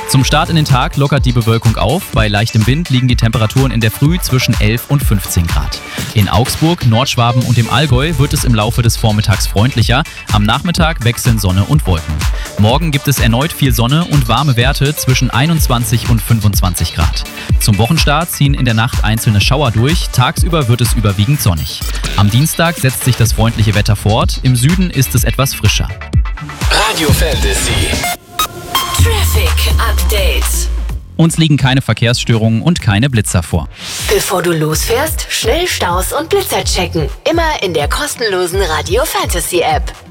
Zum Start in den Tag lockert die Bewölkung auf. Bei leichtem Wind liegen die Temperaturen in der Früh zwischen 11 und 15 Grad. In Augsburg, Nordschwaben und dem Allgäu wird es im Laufe des Vormittags freundlicher. Am Nachmittag wechseln Sonne und Wolken. Morgen gibt es erneut viel Sonne und warme Werte zwischen 21 und 25 Grad. Zum Wochenstart ziehen in der Nacht einzelne Schauer durch. Tagsüber wird es überwiegend sonnig. Am Dienstag setzt sich das freundliche Wetter fort. Im Süden ist es etwas frischer. Radio Fantasy. Traffic Update. Uns liegen keine Verkehrsstörungen und keine Blitzer vor. Bevor du losfährst, schnell Staus und Blitzer checken. Immer in der kostenlosen Radio Fantasy App.